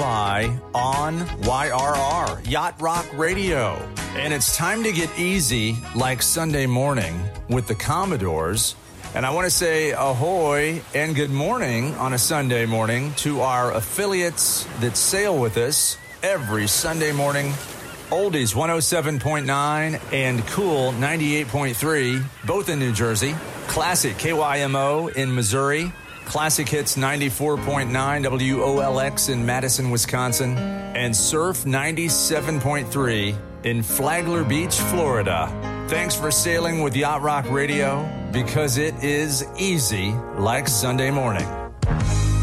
Eli on YRR, Yacht Rock Radio. And it's time to get easy like Sunday morning with the Commodores. And I want to say ahoy and good morning on a Sunday morning to our affiliates that sail with us every Sunday morning. Oldies 107.9 and Cool 98.3, both in New Jersey. Classic KYMO in Missouri. Classic Hits 94.9 WOLX in Madison, Wisconsin. And Surf 97.3 in Flagler Beach, Florida. Thanks for sailing with Yacht Rock Radio, because it is easy like Sunday morning.